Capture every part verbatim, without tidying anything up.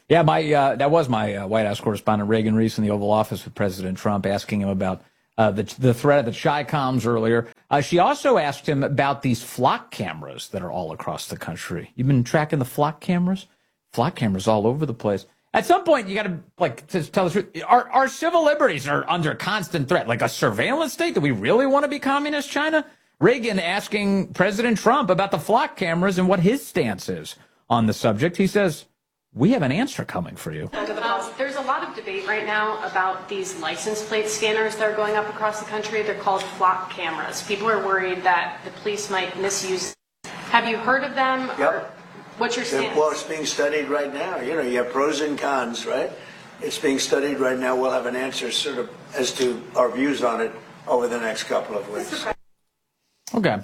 Yeah, my uh, that was my uh, White House correspondent, Reagan Reese, in the Oval Office with President Trump, asking him about uh, the the threat of the Chi-Coms earlier. Uh, she also asked him about these flock cameras that are all across the country. You've been tracking the flock cameras? Flock cameras all over the place. At some point, you got to, like, to tell the truth, our, our civil liberties are under constant threat. Like a surveillance state? Do we really want to be communist China? Reagan asking President Trump about the flock cameras and what his stance is on the subject. He says, we have an answer coming for you. Um, there's a lot of debate right now about these license plate scanners that are going up across the country. They're called flock cameras. People are worried that the police might misuse. Have you heard of them? Yep. Or what's your stance? Well, it's being studied right now. You know, you have pros and cons, right? It's being studied right now. We'll have an answer sort of as to our views on it over the next couple of weeks. Okay.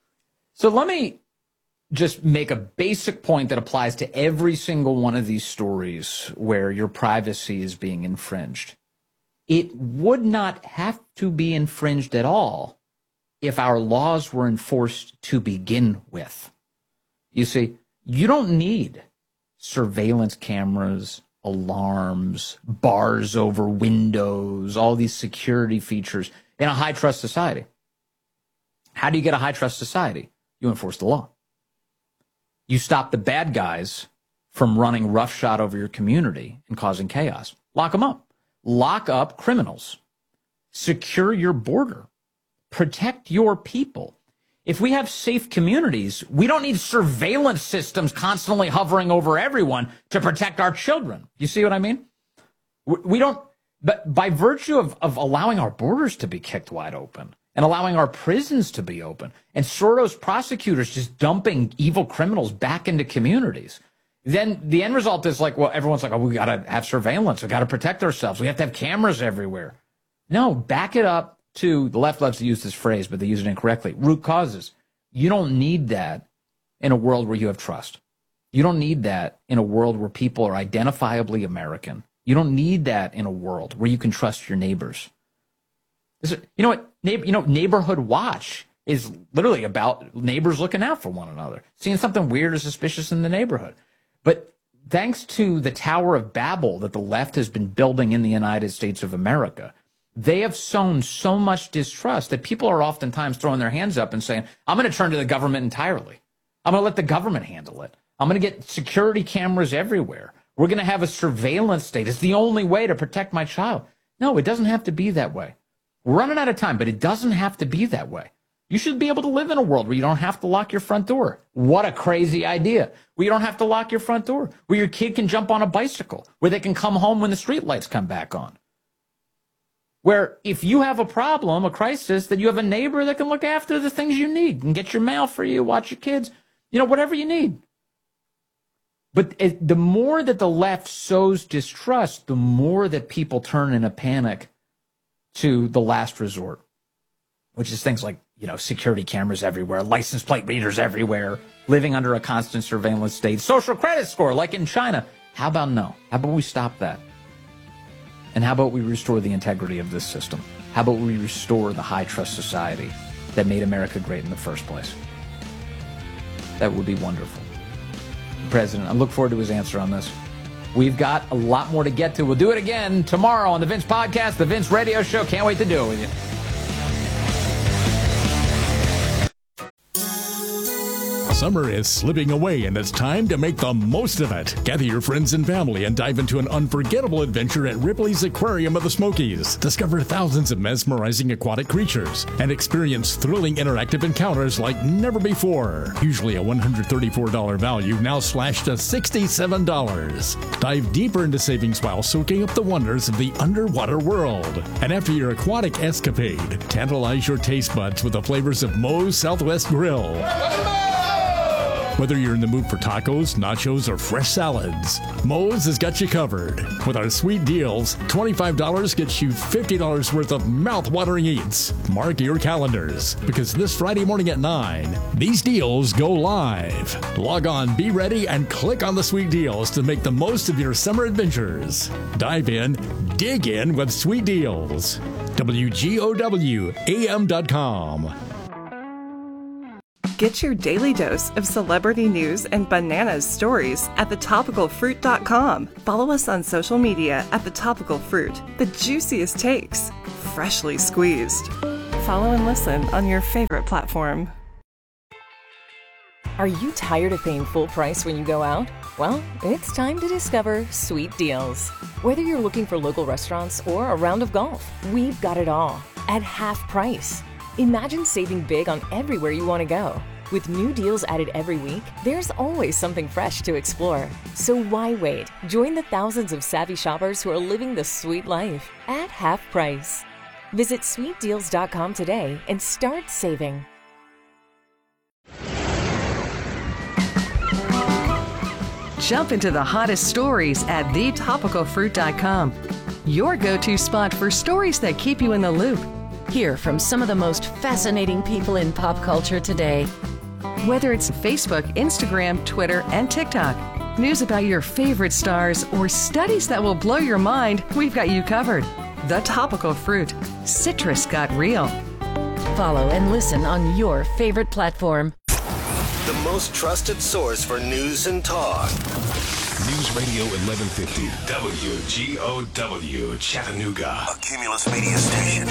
So let me just make a basic point that applies to every single one of these stories where your privacy is being infringed. It would not have to be infringed at all if our laws were enforced to begin with. You see, you don't need surveillance cameras, alarms, bars over windows, all these security features in a high-trust society. How do you get a high-trust society? You enforce the law. You stop the bad guys from running roughshod over your community and causing chaos. Lock them up. Lock up criminals. Secure your border. Protect your people. If we have safe communities, we don't need surveillance systems constantly hovering over everyone to protect our children. You see what I mean? We don't, but by virtue of, of allowing our borders to be kicked wide open and allowing our prisons to be open and Soros prosecutors just dumping evil criminals back into communities, then the end result is like, well, everyone's like, oh, we got to have surveillance. We got to protect ourselves. We have to have cameras everywhere. No, back it up to, the left loves to use this phrase, but they use it incorrectly, root causes. You don't need that in a world where you have trust. You don't need that in a world where people are identifiably American. You don't need that in a world where you can trust your neighbors. You know what? You know, Neighborhood Watch is literally about neighbors looking out for one another, seeing something weird or suspicious in the neighborhood. But thanks to the Tower of Babel that the left has been building in the United States of America, they have sown so much distrust that people are oftentimes throwing their hands up and saying, I'm going to turn to the government entirely. I'm going to let the government handle it. I'm going to get security cameras everywhere. We're going to have a surveillance state. It's the only way to protect my child. No, it doesn't have to be that way. We're running out of time, but it doesn't have to be that way. You should be able to live in a world where you don't have to lock your front door. What a crazy idea. Where you don't have to lock your front door. Where your kid can jump on a bicycle. Where they can come home when the street lights come back on. Where if you have a problem, a crisis, that you have a neighbor that can look after the things you need and get your mail for you, watch your kids, you know, whatever you need. But it, the more that the left sows distrust, the more that people turn in a panic to the last resort, which is things like, you know, security cameras everywhere, license plate readers everywhere, living under a constant surveillance state, social credit score like in China. How about no? How about we stop that? And how about we restore the integrity of this system? How about we restore the high trust society that made America great in the first place? That would be wonderful. President, I look forward to his answer on this. We've got a lot more to get to. We'll do it again tomorrow on the Vince Podcast, the Vince Radio Show. Can't wait to do it with you. Summer is slipping away, and it's time to make the most of it. Gather your friends and family and dive into an unforgettable adventure at Ripley's Aquarium of the Smokies. Discover thousands of mesmerizing aquatic creatures and experience thrilling interactive encounters like never before. Usually a one hundred thirty-four dollars value, now slashed to sixty-seven dollars. Dive deeper into savings while soaking up the wonders of the underwater world. And after your aquatic escapade, tantalize your taste buds with the flavors of Moe's Southwest Grill. Whether you're in the mood for tacos, nachos, or fresh salads, Moe's has got you covered. With our sweet deals, twenty-five dollars gets you fifty dollars worth of mouth-watering eats. Mark your calendars, because this Friday morning at nine, these deals go live. Log on, be ready, and click on the sweet deals to make the most of your summer adventures. Dive in, dig in with sweet deals. W G O W A M dot com. Get your daily dose of celebrity news and bananas stories at the topical fruit dot com. Follow us on social media at The Topical Fruit. The juiciest takes, freshly squeezed. Follow and listen on your favorite platform. Are you tired of paying full price when you go out? Well, it's time to discover Sweet Deals. Whether you're looking for local restaurants or a round of golf, we've got it all at half price. Imagine saving big on everywhere you want to go. With new deals added every week, there's always something fresh to explore. So why wait? Join the thousands of savvy shoppers who are living the sweet life at half price. Visit sweet deals dot com today and start saving. Jump into the hottest stories at the topical fruit dot com. Your go-to spot for stories that keep you in the loop. Hear from some of the most fascinating people in pop culture today. Whether it's Facebook, Instagram, Twitter, and TikTok, news about your favorite stars, or studies that will blow your mind, we've got you covered. The Topical Fruit. Citrus got real. Follow and listen on your favorite platform. The most trusted source for news and talk. News Radio eleven fifty, W G O W, Chattanooga. A Cumulus Media station.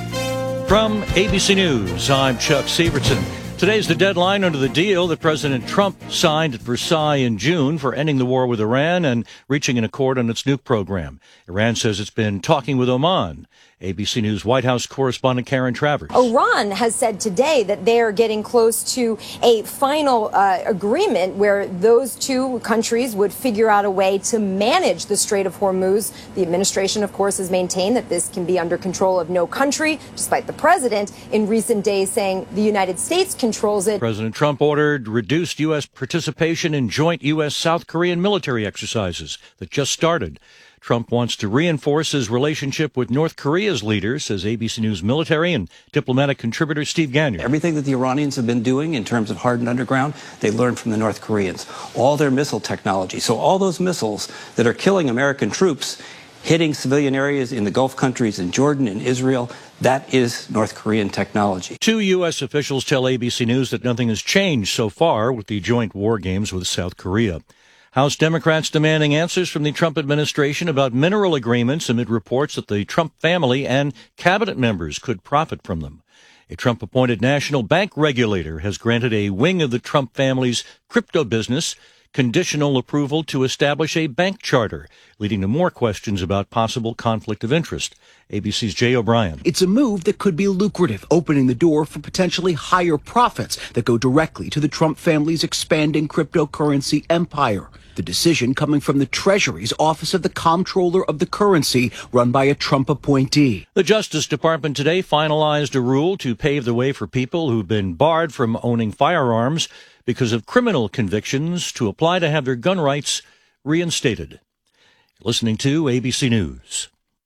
From A B C News, I'm Chuck Severson. Today's the deadline under the deal that President Trump signed at Versailles in June for ending the war with Iran and reaching an accord on its nuke program. Iran says it's been talking with Oman. A B C News White House correspondent Karen Travers. Iran has said today that they are getting close to a final uh, agreement where those two countries would figure out a way to manage the Strait of Hormuz. The administration, of course, has maintained that this can be under control of no country, despite the president in recent days saying the United States controls it. President Trump ordered reduced U S participation in joint U S South Korean military exercises that just started. Trump wants to reinforce his relationship with North Korea's leaders, says A B C News military and diplomatic contributor Steve Gagnon. Everything that the Iranians have been doing in terms of hardened underground, they learned from the North Koreans. All their missile technology. So all those missiles that are killing American troops, hitting civilian areas in the Gulf countries, in Jordan and Israel, that is North Korean technology. Two U S officials tell A B C News that nothing has changed so far with the joint war games with South Korea. House Democrats demanding answers from the Trump administration about mineral agreements amid reports that the Trump family and cabinet members could profit from them. A Trump-appointed national bank regulator has granted a wing of the Trump family's crypto business conditional approval to establish a bank charter, leading to more questions about possible conflict of interest. A B C's Jay O'Brien. It's a move that could be lucrative, opening the door for potentially higher profits that go directly to the Trump family's expanding cryptocurrency empire. The decision coming from the Treasury's Office of the Comptroller of the Currency, run by a Trump appointee. The Justice Department today finalized a rule to pave the way for people who've been barred from owning firearms because of criminal convictions to apply to have their gun rights reinstated. You're listening to A B C News.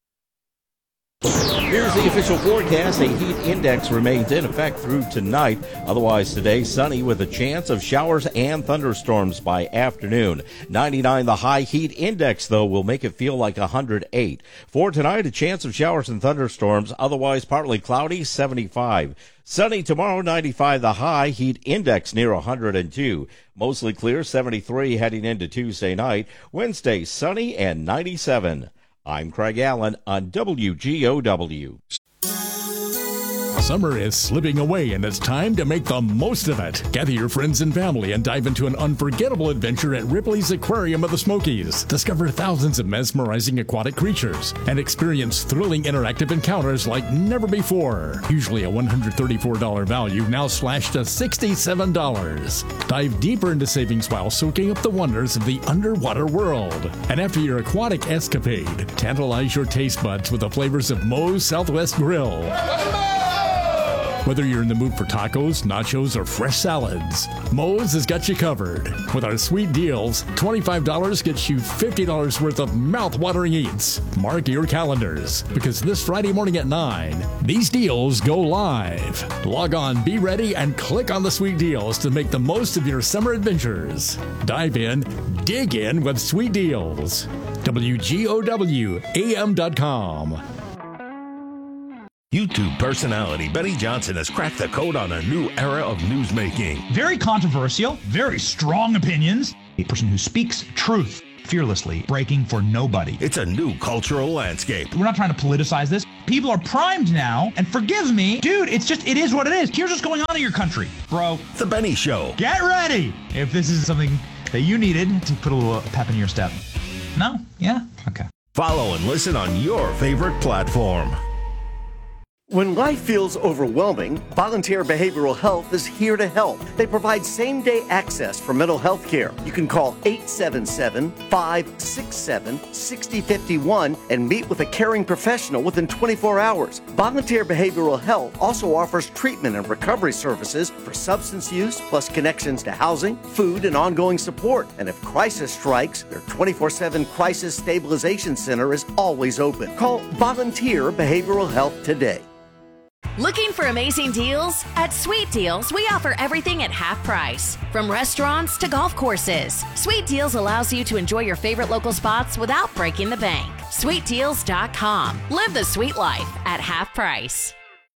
Here's the official forecast. A heat index remains in effect through tonight. Otherwise today, sunny with a chance of showers and thunderstorms by afternoon. ninety-nine the high. Heat index, though, will make it feel like one hundred eight. For tonight, a chance of showers and thunderstorms. Otherwise partly cloudy, seventy-five. Sunny tomorrow, ninety-five the high. Heat index near one hundred two. Mostly clear, seventy-three heading into Tuesday night. Wednesday, sunny and ninety-seven. I'm Craig Allen on W G O W. Summer is slipping away and it's time to make the most of it. Gather your friends and family and dive into an unforgettable adventure at Ripley's Aquarium of the Smokies. Discover thousands of mesmerizing aquatic creatures and experience thrilling interactive encounters like never before. Usually a one hundred thirty-four dollars value, now slashed to sixty-seven dollars. Dive deeper into savings while soaking up the wonders of the underwater world. And after your aquatic escapade, tantalize your taste buds with the flavors of Moe's Southwest Grill. Whether you're in the mood for tacos, nachos, or fresh salads, Moe's has got you covered. With our sweet deals, twenty-five dollars gets you fifty dollars worth of mouth-watering eats. Mark your calendars, because this Friday morning at nine, these deals go live. Log on, be ready, and click on the sweet deals to make the most of your summer adventures. Dive in, dig in with sweet deals. W G O W A M dot com. YouTube personality Benny Johnson has cracked the code on a new era of newsmaking. Very controversial, very strong opinions. A person who speaks truth fearlessly, breaking for nobody. It's a new cultural landscape. We're not trying to politicize this. People are primed now, and forgive me, dude, it's just, it is what it is. Here's what's going on in your country, bro. The Benny Show. Get ready if this is something that you needed to put a little pep in your step. No? Yeah? Okay. Follow and listen on your favorite platform. When life feels overwhelming, Volunteer Behavioral Health is here to help. They provide same-day access for mental health care. You can call eight seven seven, five six seven, six zero five one and meet with a caring professional within twenty-four hours. Volunteer Behavioral Health also offers treatment and recovery services for substance use, plus connections to housing, food, and ongoing support. And if crisis strikes, their twenty-four seven Crisis Stabilization Center is always open. Call Volunteer Behavioral Health today. Looking for amazing deals? At Sweet Deals, we offer everything at half price. From restaurants to golf courses, Sweet Deals allows you to enjoy your favorite local spots without breaking the bank. sweet deals dot com. Live the sweet life at half price.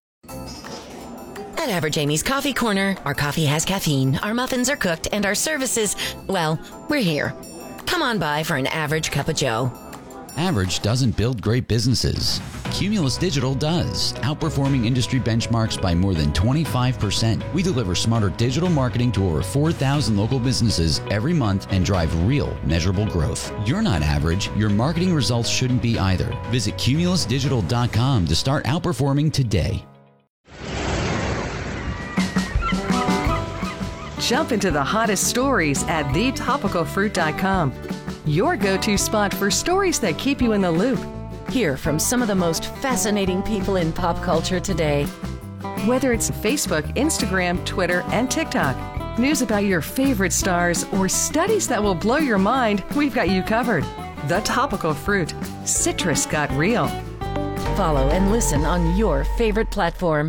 At Average Amy's Coffee Corner, our coffee has caffeine, our muffins are cooked, and our services, well, we're here. Come on by for an average cup of joe. Average doesn't build great businesses. Cumulus Digital does, outperforming industry benchmarks by more than twenty-five percent. We deliver smarter digital marketing to over four thousand local businesses every month and drive real, measurable growth. You're not average. Your marketing results shouldn't be either. Visit cumulus digital dot com to start outperforming today. Jump into the hottest stories at the topical fruit dot com. Your go-to spot for stories that keep you in the loop. Hear from some of the most fascinating people in pop culture today. Whether it's Facebook, Instagram, Twitter, and TikTok, news about your favorite stars, or studies that will blow your mind, we've got you covered. The Topical Fruit. Citrus got real. Follow and listen on your favorite platform.